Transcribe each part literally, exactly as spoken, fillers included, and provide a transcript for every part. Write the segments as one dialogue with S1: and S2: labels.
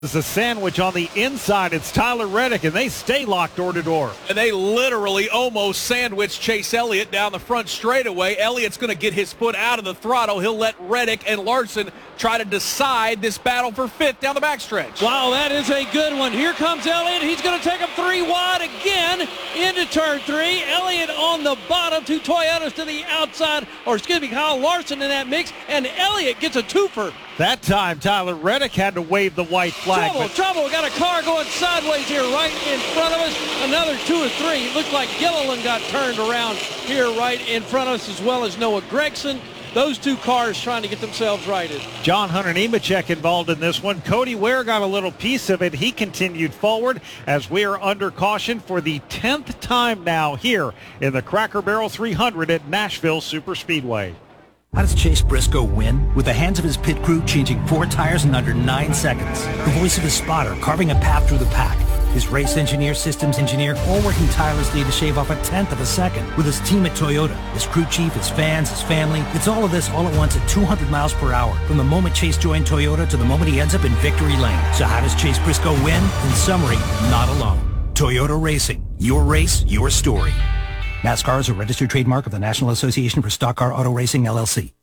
S1: It's a sandwich on the inside. It's Tyler Reddick, and they stay locked door to door.
S2: And they literally almost sandwich Chase Elliott down the front straightaway. Elliott's going to get his foot out of the throttle. He'll let Reddick and Larson try to decide this battle for fifth down the backstretch.
S3: Wow, that is a good one. Here comes Elliott. He's going to take him three wide again into turn three. Elliott on the bottom, two Toyotas to the outside, or excuse me, Kyle Larson in that mix, and Elliott gets a twofer.
S1: That time, Tyler Reddick had to wave the white flag.
S3: Trouble, trouble. Got a car going sideways here right in front of us. Another two or three. It looks like Gilliland got turned around here right in front of us, as well as Noah Gregson. Those two cars trying to get themselves righted.
S1: John Hunter Nemechek involved in this one. Cody Ware got a little piece of it. He continued forward as we are under caution for the tenth time now here in the Cracker Barrel three hundred at Nashville Superspeedway.
S4: How does Chase Briscoe win? With the hands of his pit crew changing four tires in under nine seconds. The voice of his spotter carving a path through the pack. His race engineer, systems engineer, all working tirelessly to shave off a tenth of a second. With his team at Toyota, his crew chief, his fans, his family. It's all of this all at once at two hundred miles per hour. From the moment Chase joined Toyota to the moment he ends up in victory lane. So how does Chase Briscoe win? In summary, not alone. Toyota Racing. Your race, your story. NASCAR is a registered trademark of the National Association for Stock Car Auto Racing, L L C.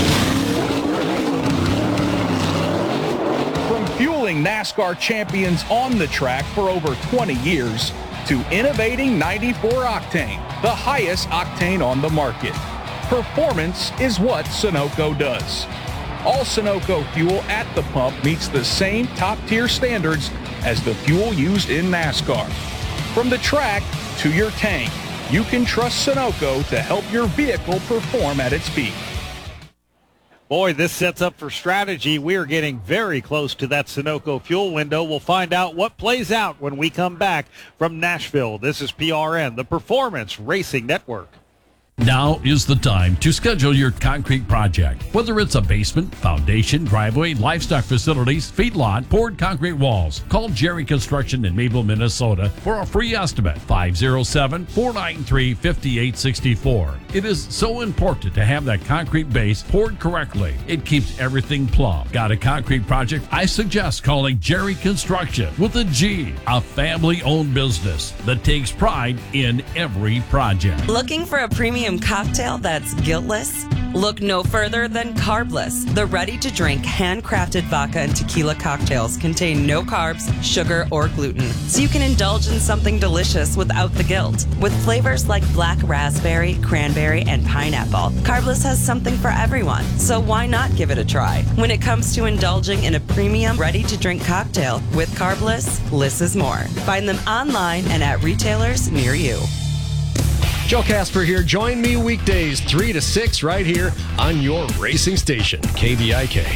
S5: From fueling NASCAR champions on the track for over twenty years to innovating ninety-four octane, the highest octane on the market. Performance is what Sunoco does. All Sunoco fuel at the pump meets the same top-tier standards as the fuel used in NASCAR. From the track to your tank, you can trust Sunoco to help your vehicle perform at its peak.
S1: Boy, this sets up for strategy. We are getting very close to that Sunoco fuel window. We'll find out what plays out when we come back from Nashville. This is P R N, the Performance Racing Network.
S6: Now is the time to schedule your concrete project. Whether it's a basement, foundation, driveway, livestock facilities, feedlot, poured concrete walls, call Jerry Construction in Mayville, Minnesota for a free estimate. five oh seven, four nine three, five eight six four. It is so important to have that concrete base poured correctly. It keeps everything plumb. Got a concrete project? I suggest calling Jerry Construction with a G, a family-owned business that takes pride in every project.
S7: Looking for a premium cocktail that's guiltless? Look no further than Carbless. The ready-to-drink, handcrafted vodka and tequila cocktails contain no carbs, sugar, or gluten, so you can indulge in something delicious without the guilt. With flavors like black raspberry, cranberry, and pineapple, Carbless has something for everyone, so why not give it a try? When it comes to indulging in a premium, ready-to-drink cocktail with Carbless, less is more. Find them online and at retailers near you.
S8: Joe Casper here. Join me weekdays three to six right here on your racing station, K V I K.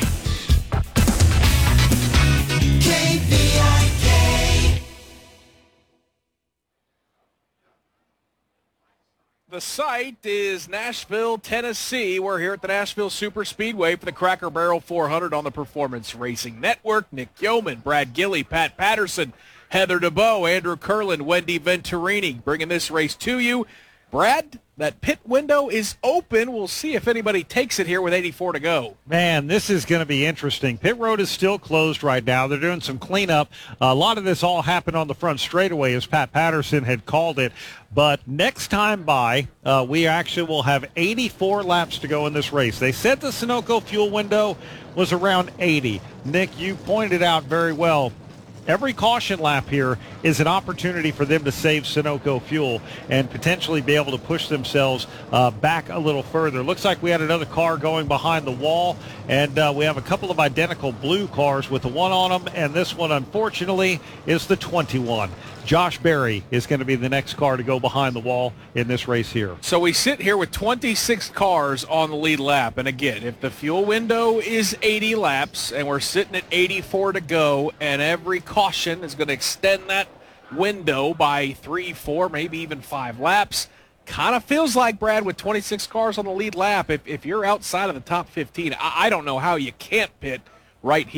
S9: K V I K.
S2: The site is Nashville, Tennessee. We're here at the Nashville Superspeedway for the Cracker Barrel four hundred on the Performance Racing Network. Nick Yeoman, Brad Gilly, Pat Patterson, Heather DeBow, Andrew Curlin, Wendy Venturini bringing this race to you. Brad, that pit window is open. We'll see if anybody takes it here with eighty-four to go.
S1: Man, this is going to be interesting. Pit road is still closed right now. They're doing some cleanup. A lot of this all happened on the front straightaway, as Pat Patterson had called it. But next time by, uh, we actually will have eighty-four laps to go in this race. They said the Sunoco fuel window was around eighty. Nick, you pointed out very well. Every caution lap here is an opportunity for them to save Sunoco fuel and potentially be able to push themselves uh, back a little further. Looks like we had another car going behind the wall, and uh, we have a couple of identical blue cars with the one on them, and this one, unfortunately, is the twenty-one. Josh Berry is going to be the next car to go behind the wall in this race here.
S2: So we sit here with twenty-six cars on the lead lap. And again, if the fuel window is eighty laps and we're sitting at eighty-four to go, and every caution is going to extend that window by three, four, maybe even five laps, kind of feels like, Brad, with twenty-six cars on the lead lap, if, if you're outside of the top fifteen, I, I don't know how you can't pit right here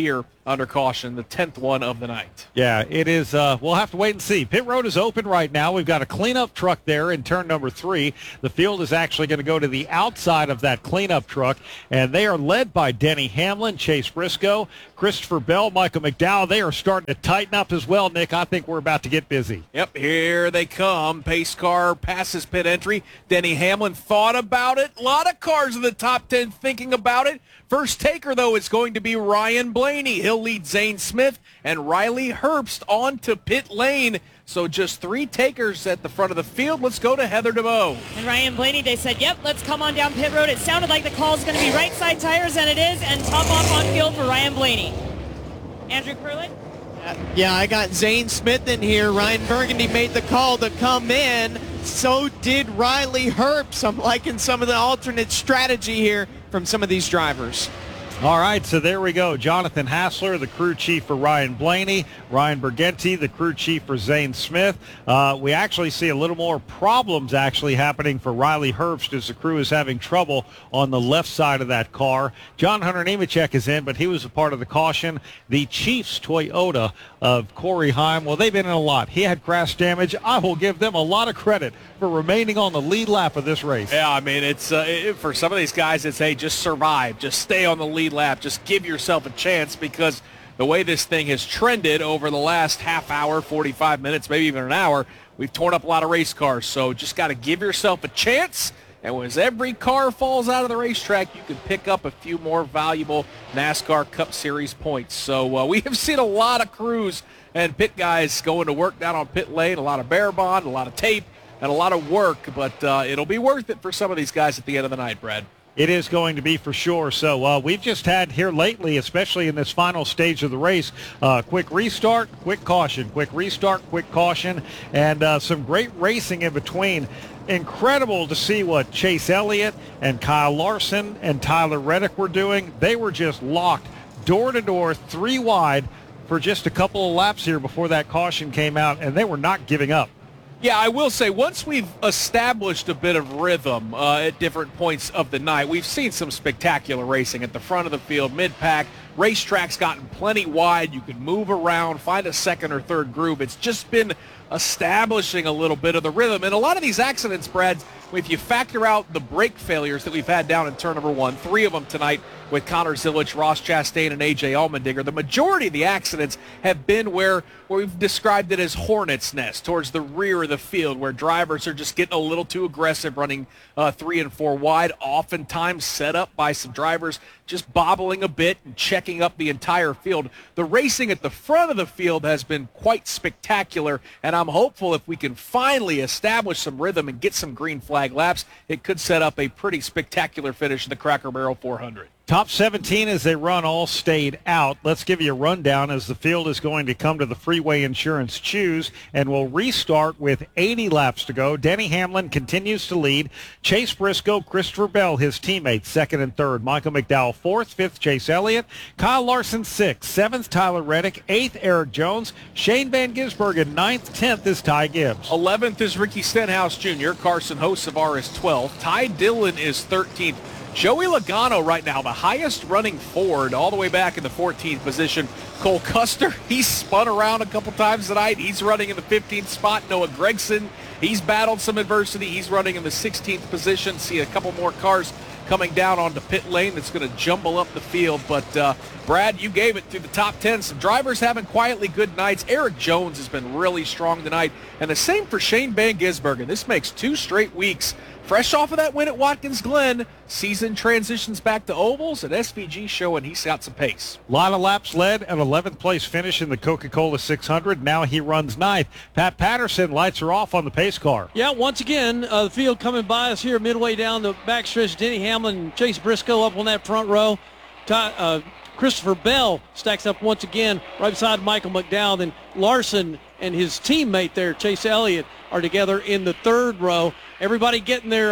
S2: under caution, the tenth one of the night.
S1: Yeah, it is. Uh, we'll have to wait and see. Pit road is open right now. We've got a cleanup truck there in turn number three. The field is actually going to go to the outside of that cleanup truck, and they are led by Denny Hamlin, Chase Briscoe, Christopher Bell, Michael McDowell. They are starting to tighten up as well, Nick. I think we're about to get busy.
S2: Yep, here they come. Pace car passes pit entry. Denny Hamlin thought about it. A lot of cars in the top ten thinking about it. First taker, though, is going to be Ryan Blaney. He'll lead Zane Smith and Riley Herbst on to pit lane. So just three takers at the front of the field. Let's go to Heather DeVoe.
S10: And Ryan Blaney, they said, yep, let's come on down pit road. It sounded like the call is going to be right side tires, and it is, and top off on field for Ryan Blaney. Andrew Curlett?
S11: Yeah, I got Zane Smith in here. Ryan Burgundy made the call to come in. So did Riley Herbst. I'm liking some of the alternate strategy here from some of these drivers.
S1: All right, so there we go. Jonathan Hassler, the crew chief for Ryan Blaney. Ryan Burgenti, the crew chief for Zane Smith. Uh, we actually see a little more problems actually happening for Riley Herbst as the crew is having trouble on the left side of that car. John Hunter Nemechek is in, but he was a part of the caution. The Chiefs Toyota of Corey Heim, well, they've been in a lot. He had crash damage. I will give them a lot of credit for remaining on the lead lap of this race.
S2: Yeah, I mean, it's uh, it, for some of these guys, it's, hey, just survive. Just stay on the lead lap. Just give yourself a chance, because the way this thing has trended over the last half hour, forty-five minutes, maybe even an hour, we've torn up a lot of race cars. So just got to give yourself a chance. And as every car falls out of the racetrack, you can pick up a few more valuable NASCAR Cup Series points. So uh, we have seen a lot of crews and pit guys going to work down on pit lane, a lot of bear bond, a lot of tape, and a lot of work. But uh, it'll be worth it for some of these guys at the end of the night, Brad.
S1: It is going to be for sure. So uh, we've just had here lately, especially in this final stage of the race, uh, quick restart, quick caution, quick restart, quick caution, and uh, some great racing in between. Incredible to see what Chase Elliott and Kyle Larson and Tyler Reddick were doing. They were just locked door to door, three wide for just a couple of laps here before that caution came out, and they were not giving up.
S2: Yeah, I will say, once we've established a bit of rhythm uh, at different points of the night, we've seen some spectacular racing at the front of the field, mid-pack. Racetrack's gotten plenty wide. You can move around, find a second or third groove. It's just been establishing a little bit of the rhythm. And a lot of these accidents, Brad, if you factor out the brake failures that we've had down in turn number one, three of them tonight with Connor Zilic, Ross Chastain, and A J Allmendinger, the majority of the accidents have been where, where we've described it as hornet's nest, towards the rear of the field, where drivers are just getting a little too aggressive, running uh, three and four wide, oftentimes set up by some drivers just bobbling a bit and checking up the entire field. The racing at the front of the field has been quite spectacular, and I'm hopeful if we can finally establish some rhythm and get some green flag laps, it could set up a pretty spectacular finish in the Cracker Barrel four hundred.
S1: Top seventeen as they run all stayed out. Let's give you a rundown as the field is going to come to the Freeway Insurance Choose, and we'll restart with eighty laps to go. Denny Hamlin continues to lead. Chase Briscoe, Christopher Bell, his teammates, second and third. Michael McDowell, fourth. Fifth, Chase Elliott. Kyle Larson, sixth. Seventh, Tyler Reddick. Eighth, Eric Jones. Shane Van Gisbergen, ninth. Tenth is Ty Gibbs.
S2: eleventh is Ricky Stenhouse Junior Carson Hocevar is twelfth. Ty Dillon is thirteenth. Joey Logano right now, the highest running Ford, all the way back in the fourteenth position. Cole Custer, he's spun around a couple times tonight. He's running in the fifteenth spot. Noah Gragson, he's battled some adversity. He's running in the sixteenth position. See a couple more cars coming down onto pit lane that's going to jumble up the field. But, uh, Brad, you gave it through the top ten. Some drivers having quietly good nights. Eric Jones has been really strong tonight. And the same for Shane Van Gisbergen. This makes two straight weeks. Fresh off of that win at Watkins Glen, season transitions back to ovals, and S V G showing he's got some pace.
S1: A lot of laps led, an eleventh place finish in the Coca-Cola six hundred. Now he runs ninth. Pat Patterson lights are off on the pace car.
S3: Yeah, once again, uh, the field coming by us here midway down the backstretch. Denny Hamlin and Chase Briscoe up on that front row. Ty, uh, Christopher Bell stacks up once again right beside Michael McDowell. Then Larson and his teammate there, Chase Elliott, are together in the third row. Everybody getting their uh,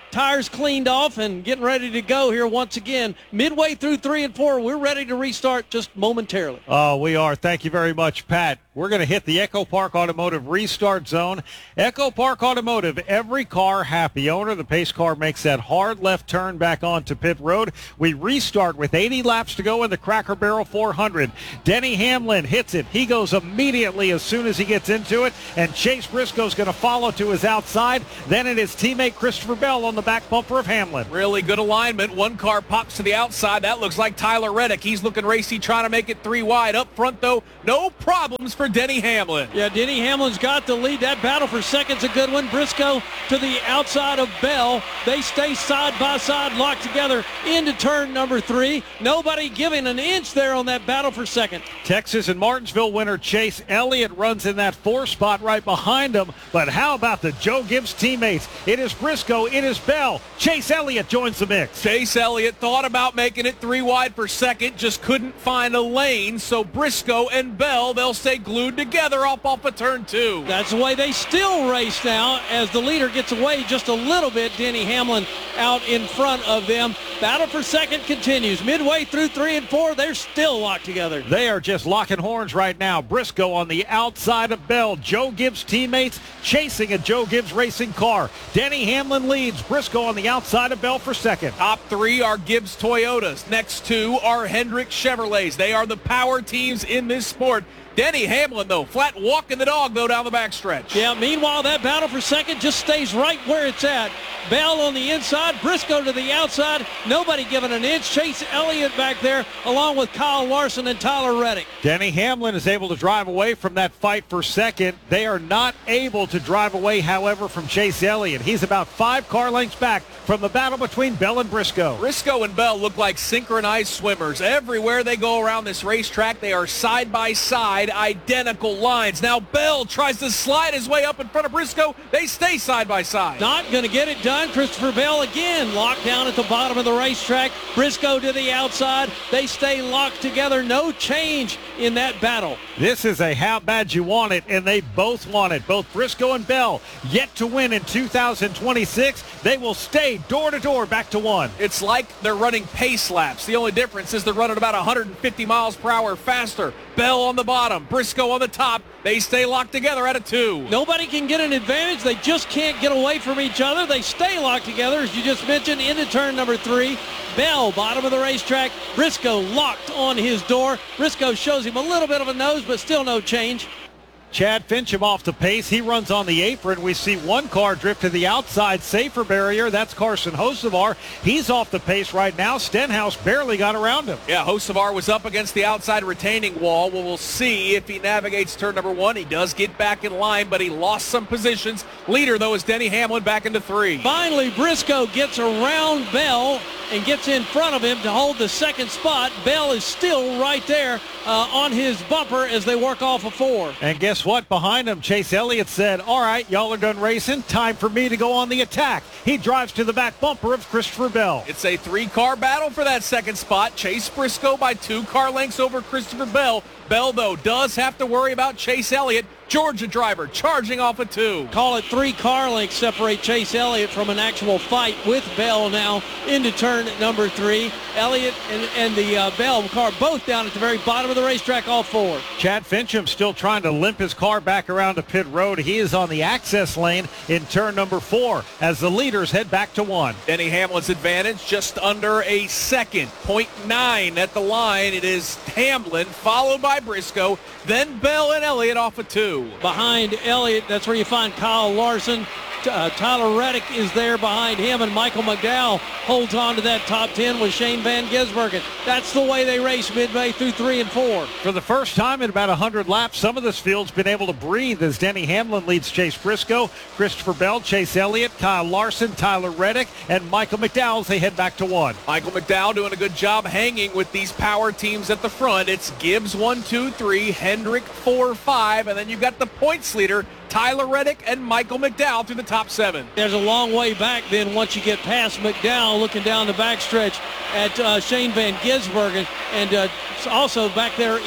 S3: tires cleaned off and getting ready to go here once again. Midway through three and four, we're ready to restart just momentarily.
S1: Oh, we are. Thank you very much, Pat. We're going to hit the Echo Park Automotive restart zone. Echo Park Automotive, every car happy owner. The pace car makes that hard left turn back onto pit road. We restart with eighty laps to go in the Cracker Barrel four hundred. Denny Hamlin hits it. He goes immediately as soon as he gets into it, and Chase Briscoe's going to follow to his outside. Then it is teammate Christopher Bell on the back bumper of Hamlin.
S2: Really good alignment. One car pops to the outside. That looks like Tyler Reddick. He's looking racy, trying to make it three wide. Up front, though, no problems for Denny Hamlin.
S3: Yeah, Denny Hamlin's got the lead. That battle for second's a good one. Briscoe to the outside of Bell. They stay side by side, locked together into turn number three. Nobody giving an inch there on that battle for second.
S1: Texas and Martinsville winner Chase Elliott runs in that four spot right behind him. But how about the Joe Gibbs teammates? It is Briscoe, it is Bell. Chase Elliott joins the mix.
S2: Chase Elliott thought about making it three wide for second, just couldn't find a lane. So Briscoe and Bell, they'll stay glued together off off of turn two.
S3: That's the way they still race now as the leader gets away just a little bit. Denny Hamlin out in front of them. Battle for second continues. Midway through three and four, they're still locked together.
S1: They are just locking horns right now. Briscoe on the outside of Bell. Joe Gibbs teammates chasing a Joe Gibbs racing car. Denny Hamlin leads. Briscoe on the outside of Bell for second.
S2: Top three are Gibbs Toyotas. Next two are Hendrick Chevrolets. They are the power teams in this sport. Denny Hamlin, though, flat walking the dog, though, down the backstretch.
S3: Yeah, meanwhile, that battle for second just stays right where it's at. Bell on the inside, Briscoe to the outside. Nobody giving an inch. Chase Elliott back there, along with Kyle Larson and Tyler Reddick.
S1: Denny Hamlin is able to drive away from that fight for second. They are not able to drive away, however, from Chase Elliott. He's about five car lengths back from the battle between Bell and Briscoe.
S2: Briscoe and Bell look like synchronized swimmers. Everywhere they go around this racetrack, they are side by side, identical lines. Now Bell tries to slide his way up in front of Briscoe. They stay side by side.
S3: Not going to get it done. Christopher Bell again locked down at the bottom of the racetrack. Briscoe to the outside. They stay locked together. No change in that battle.
S1: This is a how bad you want it, and they both want it. Both Briscoe and Bell yet to win in two thousand twenty-six. They will stay door to door back to one.
S2: It's like they're running pace laps. The only difference is they're running about one hundred fifty miles per hour faster. Bell on the bottom, Briscoe on the top. They stay locked together at a two.
S3: Nobody can get an advantage. They just can't get away from each other. They stay locked together, as you just mentioned, into turn number three. Bell, bottom of the racetrack. Briscoe locked on his door. Briscoe shows him a little bit of a nose, but still no change.
S1: Chad Fincham off the pace. He runs on the apron. We see one car drift to the outside safer barrier. That's Carson Hocevar. He's off the pace right now. Stenhouse barely got around him.
S2: Yeah, Hocevar was up against the outside retaining wall. Well, we'll see if he navigates turn number one. He does get back in line, but he lost some positions. Leader, though, is Denny Hamlin back into three.
S3: Finally, Briscoe gets around Bell and gets in front of him to hold the second spot. Bell is still right there uh, on his bumper as they work off a four.
S1: And guess what? Behind him, Chase Elliott said, all right, y'all are done racing. Time for me to go on the attack. He drives to the back bumper of Christopher Bell.
S2: It's a three-car battle for that second spot. Chase Briscoe by two car lengths over Christopher Bell. Bell, though, does have to worry about Chase Elliott. Georgia driver charging off a two.
S3: Call it three car lengths separate Chase Elliott from an actual fight with Bell now into turn number three. Elliott and, and the uh, Bell car both down at the very bottom of the racetrack, all four.
S1: Chad Fincham still trying to limp his car back around to pit road. He is on the access lane in turn number four as the leaders head back to one.
S2: Denny Hamlin's advantage just under a second. point nine at the line. It is Hamlin followed by Briscoe, then Bell and Elliott off a two.
S3: Behind Elliott, that's where you find Kyle Larson. Uh, Tyler Reddick is there behind him, and Michael McDowell holds on to that top ten with Shane Van Gisbergen. That's the way they race midway through three and four.
S1: For the first time in about one hundred laps, some of this field's been able to breathe as Denny Hamlin leads Chase Briscoe, Christopher Bell, Chase Elliott, Kyle Larson, Tyler Reddick, and Michael McDowell as they head back to one.
S2: Michael McDowell doing a good job hanging with these power teams at the front. It's Gibbs one, two, three, Hendrick four, five, and then you've got the points leader, Tyler Reddick and Michael McDowell through the top seven.
S3: There's a long way back then once you get past McDowell, looking down the backstretch at uh, Shane Van Gisbergen. And uh, also back there is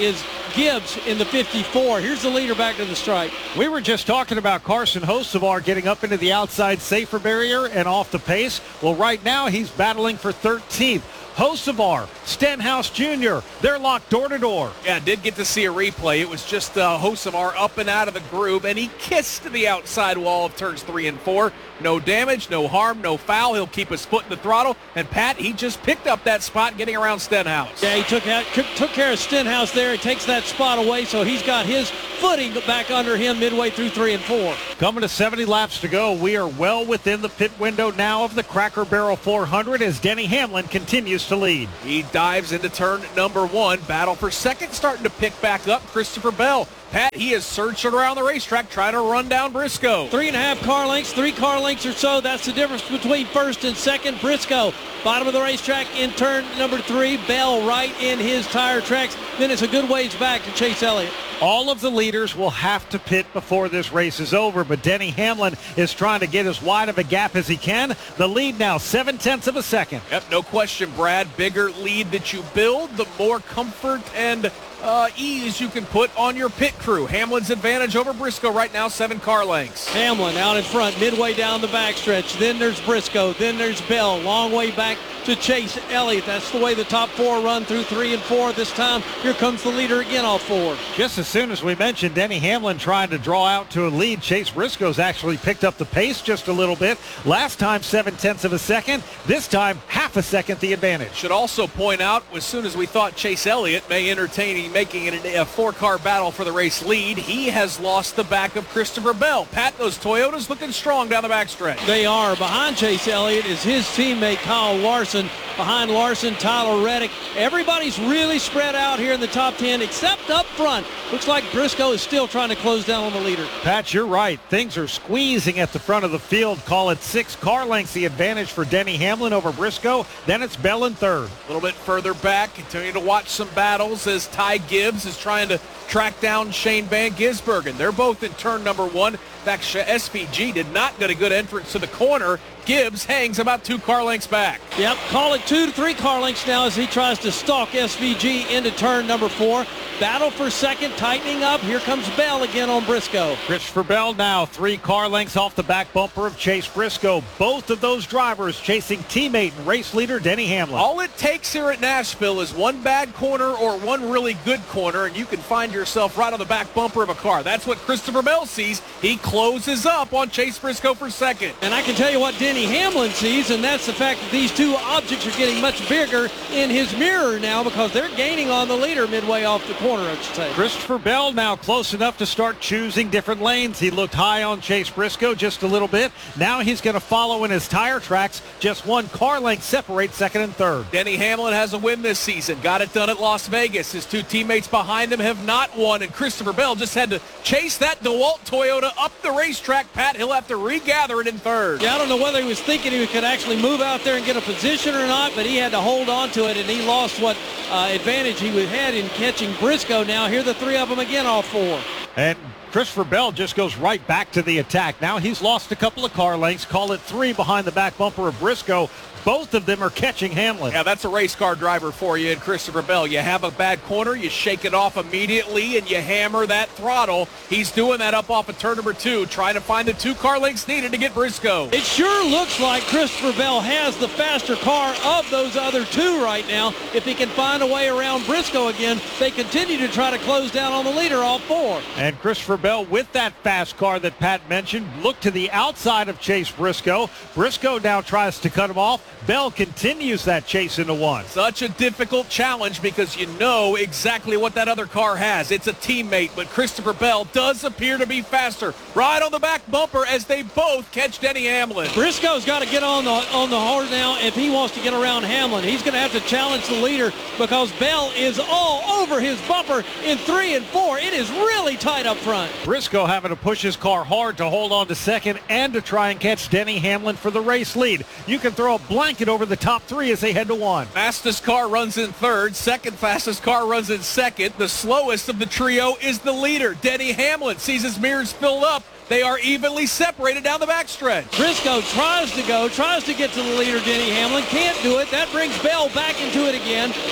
S3: Gibbs in the fifty-four. Here's the leader back to the stripe.
S1: We were just talking about Carson Hocevar getting up into the outside safer barrier and off the pace. Well, right now he's battling for thirteenth. Hocevar, Stenhouse Junior, they're locked door to door.
S2: Yeah, did get to see a replay. It was just uh, Hocevar up and out of the groove, and he kissed the outside wall of turns three and four. No damage, no harm, no foul. He'll keep his foot in the throttle. And Pat, he just picked up that spot getting around Stenhouse.
S3: Yeah, he took out, took care of Stenhouse there. He takes that spot away, so he's got his footing back under him midway through three and four.
S1: Coming to seventy laps to go, we are well within the pit window now of the Cracker Barrel four hundred as Denny Hamlin continues to lead.
S2: He dives into turn number one. Battle for second starting to pick back up. Christopher Bell. Pat, he is searching around the racetrack trying to run down Briscoe.
S3: Three and a half car lengths, three car lengths or so. That's the difference between first and second. Briscoe, bottom of the racetrack in turn number three. Bell right in his tire tracks. Then it's a good ways back to Chase Elliott.
S1: All of the leaders will have to pit before this race is over, but Denny Hamlin is trying to get as wide of a gap as he can. The lead now, seven-tenths of a second.
S2: Yep, no question, Brad. Bigger lead that you build, the more comfort and uh, ease you can put on your pit crew. Hamlin's advantage over Briscoe right now, seven car lengths.
S3: Hamlin out in front, midway down the backstretch. Then there's Briscoe. Then there's Bell. Long way back to Chase Elliott. That's the way the top four run through three and four. This time, here comes the leader again off four.
S1: Just as soon as we mentioned Denny Hamlin trying to draw out to a lead, Chase Briscoe's actually picked up the pace just a little bit. Last time, seven-tenths of a second. This time, half a second the advantage.
S2: Should also point out, as soon as we thought Chase Elliott may entertain making it a four-car battle for the race lead, he has lost the back of Christopher Bell. Pat, those Toyotas looking strong down the backstretch.
S3: They are. Behind Chase Elliott is his teammate Kyle Larson. Behind Larson, Tyler Reddick. Everybody's really spread out here in the top ten, except up front. Looks like Briscoe is still trying to close down on the leader.
S1: Pat, you're right. Things are squeezing at the front of the field. Call it six car lengths the advantage for Denny Hamlin over Briscoe. Then it's Bell in third.
S2: A little bit further back, continue to watch some battles as Ty Gibbs is trying to track down Shane Van Gisbergen. They're both in turn number one. In fact, S V G did not get a good entrance to the corner. Gibbs hangs about two car lengths back.
S3: Yep, call it two to three car lengths now as he tries to stalk S V G into turn number four. Battle for second, tightening up. Here comes Bell again on Briscoe.
S1: Christopher Bell now three car lengths off the back bumper of Chase Briscoe. Both of those drivers chasing teammate and race leader Denny Hamlin.
S2: All it takes here at Nashville is one bad corner or one really good corner, and you can find yourself right on the back bumper of a car. That's what Christopher Bell sees. He closes up on Chase Briscoe for second.
S3: And I can tell you what Denny Hamlin sees, and that's the fact that these two objects are getting much bigger in his mirror now because they're gaining on the leader midway off the corner, I should say.
S1: Christopher Bell now close enough to start choosing different lanes. He looked high on Chase Briscoe just a little bit. Now he's going to follow in his tire tracks. Just one car length separates second and third.
S2: Denny Hamlin has a win this season. Got it done at Las Vegas. His two teammates behind him have not won, and Christopher Bell just had to chase that DeWalt Toyota up the racetrack. Pat, he'll have to regather it in third.
S3: Yeah, I don't know whether he was thinking he could actually move out there and get a position or not, but he had to hold on to it, and he lost what uh, advantage he had in catching Briscoe. Now here the three of them again, all four.
S1: And Christopher Bell just goes right back to the attack. Now he's lost a couple of car lengths. Call it three behind the back bumper of Briscoe. Both of them are catching Hamlin.
S2: Yeah, that's a race car driver for you in Christopher Bell. You have a bad corner, you shake it off immediately, and you hammer that throttle. He's doing that up off of turn number two, trying to find the two car lengths needed to get Briscoe.
S3: It sure looks like Christopher Bell has the faster car of those other two right now. If he can find a way around Briscoe again, they continue to try to close down on the leader, all four.
S1: And Christopher Bell, with that fast car that Pat mentioned, looked to the outside of Chase Briscoe. Briscoe now tries to cut him off. Bell continues that chase into one.
S2: Such a difficult challenge because you know exactly what that other car has. It's a teammate, but Christopher Bell does appear to be faster. Right on the back bumper as they both catch Denny Hamlin.
S3: Briscoe's got to get on the on the horse now if he wants to get around Hamlin. He's going to have to challenge the leader because Bell is all over his bumper in three and four. It is really tight up front.
S1: Briscoe having to push his car hard to hold on to second and to try and catch Denny Hamlin for the race lead. You can throw a blanket over the top three as they head to one.
S2: Fastest car runs in third. Second fastest car runs in second. The slowest of the trio is the leader. Denny Hamlin sees his mirrors filled up. They are evenly separated down the backstretch.
S3: Briscoe tries to go, tries to get to the leader, Denny Hamlin. Can't do it. That brings Bell back into it again.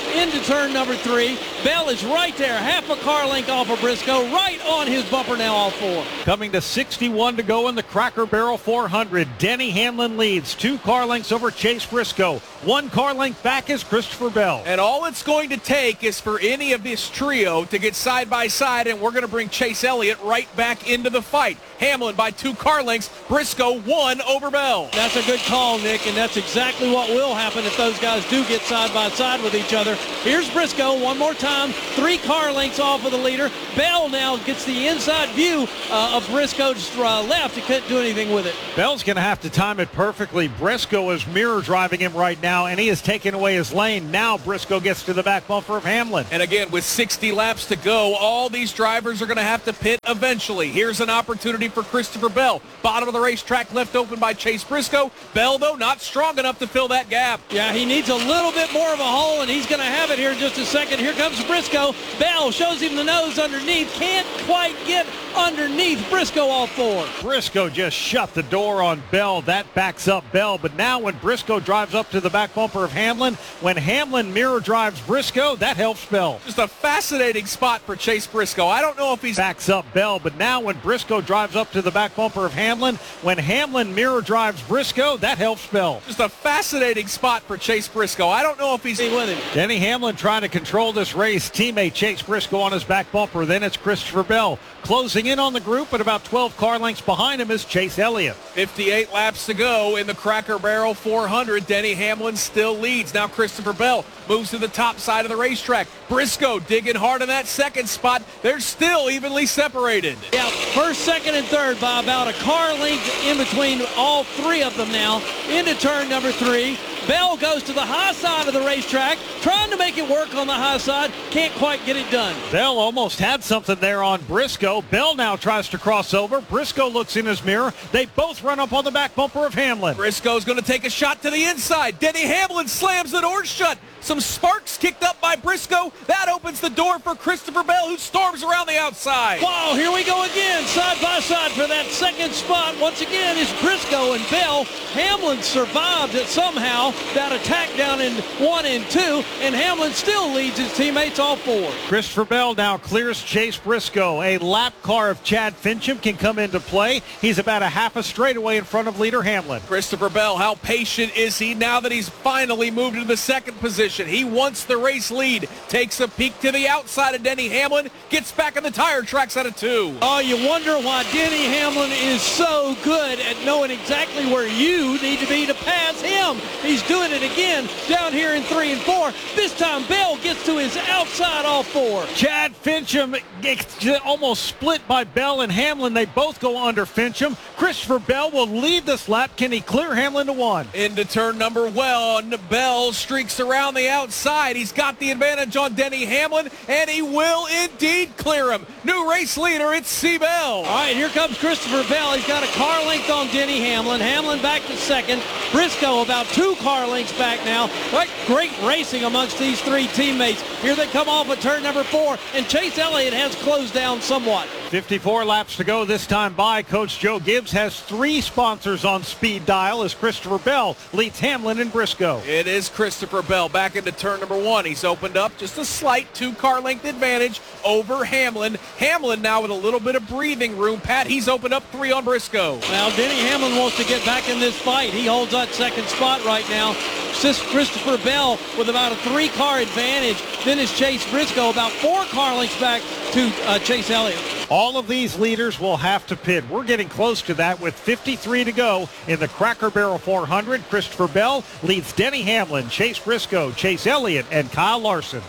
S3: into turn number three. Bell is right there, half a car length off of Briscoe, right on his bumper now, all four.
S1: Coming to sixty-one to go in the Cracker Barrel four hundred. Denny Hamlin leads, two car lengths over Chase Briscoe. One car length back is Christopher Bell.
S2: And all it's going to take is for any of this trio to get side by side, and we're going to bring Chase Elliott right back into the fight. Hamlin by two car lengths, Briscoe one over Bell.
S3: That's a good call, Nick, and that's exactly what will happen if those guys do get side by side with each other. Here's Briscoe one more time, three car lengths off of the leader. Bell now gets the inside view uh, of Briscoe's uh, left. He couldn't do anything with it.
S1: Bell's going to have to time it perfectly. Briscoe is mirror driving him right now, and he has taken away his lane. Now Briscoe gets to the back bumper of Hamlin.
S2: And again, with sixty laps to go, all these drivers are going to have to pit eventually. Here's an opportunity for Christopher Bell. Bottom of the racetrack left open by Chase Briscoe. Bell, though, not strong enough to fill that gap.
S3: Yeah, he needs a little bit more of a hole, and he's going to have it here in just a second. Here comes Briscoe. Bell shows him the nose underneath. Can't quite get underneath Briscoe all four.
S1: Briscoe just shut the door on Bell. That backs up Bell. But now when Briscoe drives up to the back bumper of Hamlin, when Hamlin mirror drives Briscoe, that helps Bell.
S2: Just a fascinating spot for Chase Briscoe. I don't know if he's...
S1: Backs up Bell, but now when Briscoe drives up to the back bumper of Hamlin, when Hamlin mirror drives Briscoe, that helps Bell.
S2: Just a fascinating spot for Chase Briscoe. I don't know if he's
S3: with him.
S1: Denny Hamlin trying to control this race. Teammate Chase Briscoe on his back bumper. Then it's Christopher Bell. Closing in on the group, but about twelve car lengths behind him is Chase Elliott.
S2: fifty-eight laps to go in the Cracker Barrel four hundred. Denny Hamlin still leads. Now Christopher Bell moves to the top side of the racetrack. Briscoe digging hard in that second spot. They're still evenly separated.
S3: Yeah, first, second, and third by about a car length in between all three of them now. Into turn number three. Bell goes to the high side of the racetrack, trying to make it work on the high side. Can't quite get it done.
S1: Bell almost had something there on Briscoe. Bell now tries to cross over. Briscoe looks in his mirror. They both run up on the back bumper of Hamlin.
S2: Briscoe's going to take a shot to the inside. Denny Hamlin slams the door shut. Some sparks kicked up by Briscoe. That opens the door for Christopher Bell, who storms around the outside.
S3: Wow, here we go again, side by side for that second spot. Once again, it's Briscoe and Bell. Hamlin survived it somehow, that attack down in one and two, and Hamlin still leads his teammates all four.
S1: Christopher Bell now clears Chase Briscoe. A lap car of Chad Fincham can come into play. He's about a half a straightaway in front of leader Hamlin.
S2: Christopher Bell, how patient is he now that he's finally moved into the second position? He wants the race lead. Takes a peek to the outside of Denny Hamlin. Gets back on the tire tracks out of two.
S3: Oh, you wonder why Denny Hamlin is so good at knowing exactly where you need to be to pass him. He's doing it again down here in three and four. This time Bell gets to his outside all four.
S1: Chad Fincham gets almost split by Bell and Hamlin. They both go under Fincham. Christopher Bell will lead this lap. Can he clear Hamlin to one?
S2: Into turn number one. Bell streaks around the outside. He's got the advantage on Denny Hamlin, and he will indeed clear him. New race leader, it's C. Bell.
S3: All right, here comes Christopher Bell. He's got a car length on Denny Hamlin. Hamlin back to second. Briscoe about two car lengths back now. What great racing amongst these three teammates. Here they come off of turn number four, and Chase Elliott has closed down somewhat.
S1: fifty-four laps to go this time by. Coach Joe Gibbs has three sponsors on speed dial as Christopher Bell leads Hamlin and Briscoe.
S2: It is Christopher Bell back into turn number one. He's opened up just a slight two-car length advantage over Hamlin. Hamlin now with a little bit of breathing room. Pat, he's opened up three on Briscoe.
S3: Well, Denny Hamlin wants to get back in this fight. He holds that second spot right now. Christopher Bell with about a three-car advantage. Then is Chase Briscoe about four car lengths back to uh, Chase Elliott.
S1: All of these leaders will have to pit. We're getting close to that with fifty-three to go in the Cracker Barrel four hundred. Christopher Bell leads Denny Hamlin, Chase Briscoe, Chase Elliott, and Kyle Larson.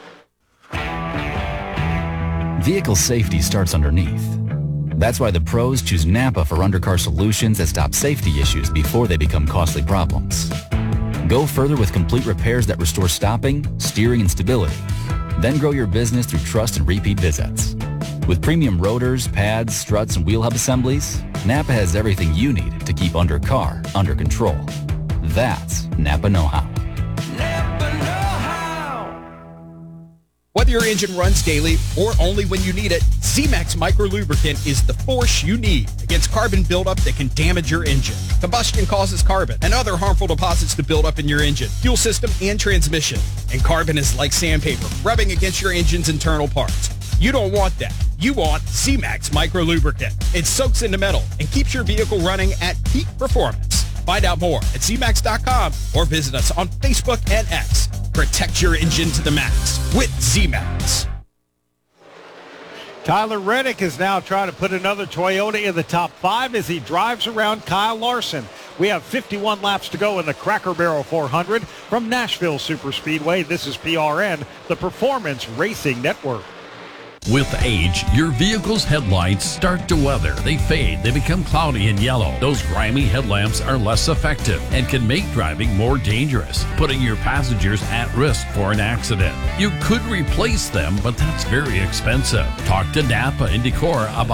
S12: Vehicle safety starts underneath. That's why the pros choose Napa for undercar solutions that stop safety issues before they become costly problems. Go further with complete repairs that restore stopping, steering, and stability. Then grow your business through trust and repeat visits. With premium rotors, pads, struts, and wheel hub assemblies, Napa has everything you need to keep undercar under control. That's Napa know-how.
S8: Whether you're
S13: your engine runs daily or only when you need it, Z-Max Micro Lubricant is the force you need against carbon buildup that can damage your engine. Combustion causes carbon and other harmful deposits to build up in your engine, fuel system, and transmission. And carbon is like sandpaper, rubbing against your engine's internal parts. You don't want that. You want Z-Max Micro Lubricant. It soaks into metal and keeps your vehicle running at peak performance. Find out more at Z max dot com or visit us on Facebook and X. Protect your engine to the max with Z-Max.
S1: Tyler Reddick is now trying to put another Toyota in the top five as he drives around Kyle Larson. We have fifty-one laps to go in the Cracker Barrel four hundred from Nashville Superspeedway. This is P R N, the Performance Racing Network.
S6: With age, your vehicle's headlights start to weather. They fade. They become cloudy and yellow. Those grimy headlamps are less effective and can make driving more dangerous, putting your passengers at risk for an accident. You could replace them, but that's very expensive. Talk to Napa and Decor about